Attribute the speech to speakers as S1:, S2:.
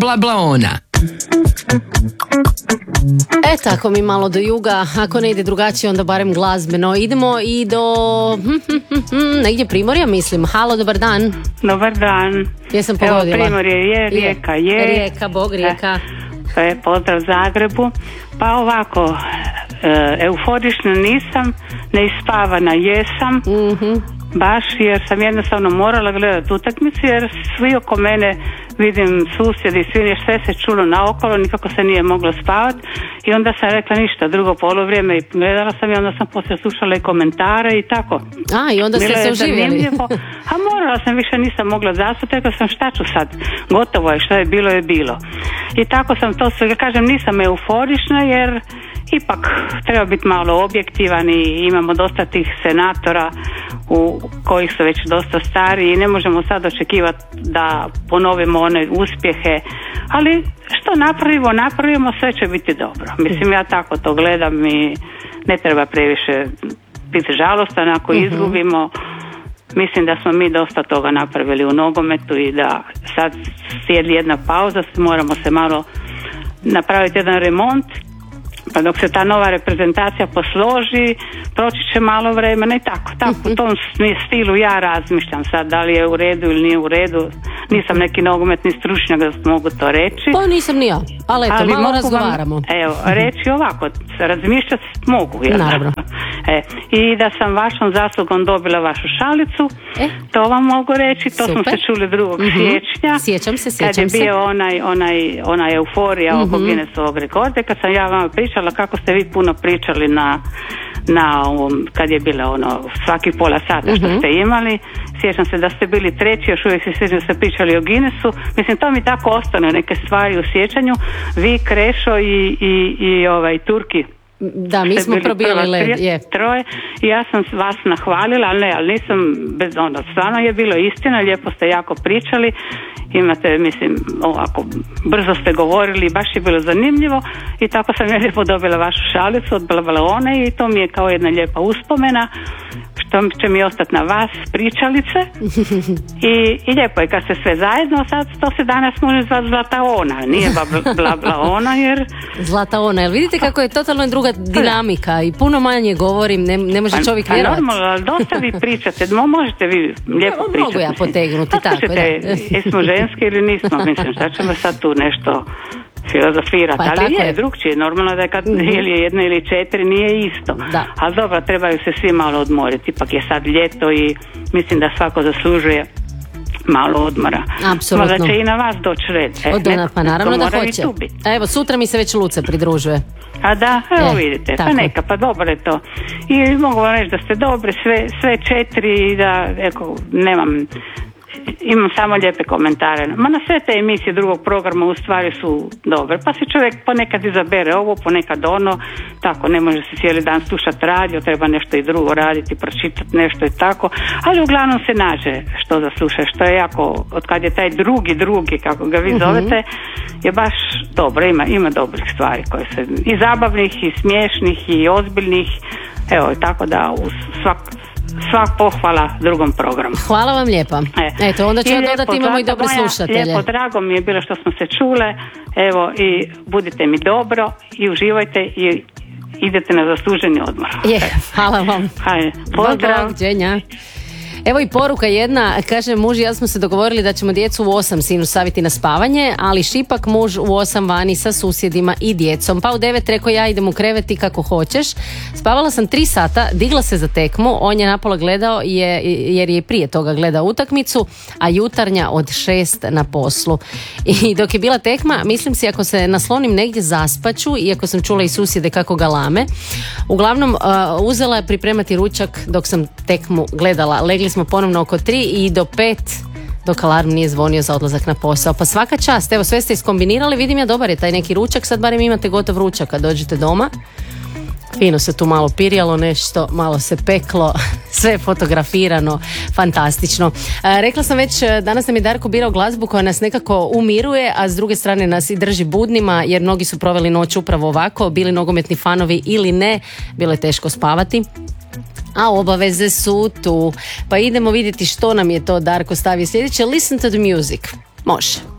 S1: Bla bla ona.
S2: Tako mi malo do juga, ako ne ide drugačije onda barem glazbeno. Idemo i do negdje Primorja mislim. Halo, dobar dan.
S3: Dobar dan.
S2: Jesam pogodila.
S3: Evo, Primorje je, Rijeka je.
S2: Rijeka, Bog, Rijeka.
S3: Pozdrav Zagrebu. Pa ovako, euforična nisam, neispavana jesam, baš jer sam jednostavno morala gledati utakmicu jer svi oko mene, vidim susjedi, sve se čulo naokolo, nikako se nije moglo spavati i onda sam rekla ništa, drugo polovrijeme i gledala sam i onda sam poslije slušala i komentare i tako.
S2: I onda ste se oživjeli.
S3: A morala sam, više nisam mogla zasutiti, rekla sam šta ću sad, gotovo je, što je bilo je bilo. I tako sam to sve, kažem, nisam euforična jer ipak treba biti malo objektivan i imamo dosta tih senatora koji su već dosta stari i ne možemo sad očekivati da ponovimo one uspjehe, ali što napravimo, sve će biti dobro. Mislim, ja tako to gledam i ne treba previše biti žalostan ako izgubimo. Mislim da smo mi dosta toga napravili u nogometu i da sad slijedi jedna pauza, moramo se malo napraviti jedan remont, pa dok se ta nova reprezentacija posloži, proći će malo vremena i tako u tom stilu ja razmišljam sad da li je u redu ili nije u redu. Nisam neki nogometni stručnjak da mogu to reći.
S2: Pa nisam ni ja, ali eto, malo razgovaramo.
S3: Evo, reći ovako, razmišljati mogu.
S2: Naravno.
S3: I da sam vašom zaslugom dobila vašu šalicu, to vam mogu reći, to smo se čuli 2. siječnja.
S2: Sjećam se.
S3: Kad je bio ona euforija oko Guinnessovog rekorda, kad sam ja vama pričala kako ste vi puno pričali na ovom, kad je bilo svaki pola sata što ste imali. Sjećam se da ste bili 3, još uvijek se sjećam da ste pričali o Guinnessu. Mislim, to mi tako ostane neke stvari u sjećanju. Vi, Krešo i Turki.
S2: Da, mi smo probili led, je.
S3: Troje, i ja sam vas nahvalila, ali nisam bez stvarno je bilo istina, lijepo ste jako pričali, imate, mislim, ovako, brzo ste govorili, baš je bilo zanimljivo i tako sam ja lijepo dobila vašu šalicu od Blablone i to mi je kao jedna lijepa uspomena, što će mi ostati na vas, pričalice. I lijepo je kad se sve zajedno, sad to se danas može zvati Zlataona, nije Blablona jer...
S2: Zlataona, jel vidite kako je totalno druga dinamika i puno manje govorim, ne može čovjek vjerovati.
S3: Normalno, ali dosta vi pričate, možete vi lijepo pričati.
S2: Mogu ja potegnuti, tako da.
S3: Jesmo ženski ili nismo, mislim, šta ćemo sad tu nešto filozofirati, pa, ali je drugčije, normalno da je kad ili je 1 ili 4 nije isto, ali dobro, trebaju se svi malo odmoriti, ipak je sad ljeto i mislim da svako zaslužuje malo odmora.
S2: Apsolutno.
S3: Da će i na vas doći red.
S2: Pa naravno da hoće. Evo, sutra mi se već Luce pridružuje.
S3: A da, evo vidite, tako. Pa neka, pa dobro je to. I mogu vam reći da ste dobri, sve 4 i da, imam samo lijepe komentare. Ma na sve te emisije drugog programa u stvari su dobre. Pa si čovjek ponekad izabere ovo, ponekad ono. Tako, ne može se cijeli dan slušati radio, treba nešto i drugo raditi, pročitati nešto i tako. Ali uglavnom se nađe što da sluša, što je jako, od kad je taj drugi, kako ga vi zovete, je baš dobro. Ima dobrih stvari koje se, i zabavnih, i smiješnih, i ozbiljnih. Evo, tako da svak pohvala drugom programu.
S2: Hvala vam lijepa. Eto, onda ću dodati, imamo i dobre slušatelje.
S3: Lijepo, drago mi je bilo što smo se čule. Evo, i budite mi dobro i uživajte i idete na zasluženi odmor.
S2: Hvala vam.
S3: Hajde, pozdrav.
S2: Evo i poruka jedna, kaže muž i ja smo se dogovorili da ćemo djecu u 8 sinu staviti na spavanje, ali šipak muž u 8 vani sa susjedima i djecom. Pa u 9 rekao ja idem u krevet i kako hoćeš. Spavala sam 3 sata, digla se za tekmu, on je napola gledao jer je prije toga gledao utakmicu, a jutarnja od 6 na poslu. I dok je bila tekma, mislim si ako se naslonim negdje zaspaću, iako sam čula i susjede kako galame. Uglavnom, uzela je pripremati ručak dok sam tekmu gledala. Legli smo ponovno oko 3 i do 5 dok alarm nije zvonio za odlazak na posao. Pa svaka čast, evo sve ste iskombinirali, vidim ja dobar je taj neki ručak, sad barem imate gotov ručak kad dođete doma. Fino se tu malo pirjalo nešto, malo se peklo, sve je fotografirano, fantastično. Rekla sam već, danas nam je Darko birao glazbu koja nas nekako umiruje, a s druge strane nas i drži budnima, jer mnogi su proveli noć upravo ovako, bili nogometni fanovi ili ne, bilo je teško spavati. A obaveze su tu. Pa idemo vidjeti što nam je to Darko stavio sljedeće. Listen to the music. Može.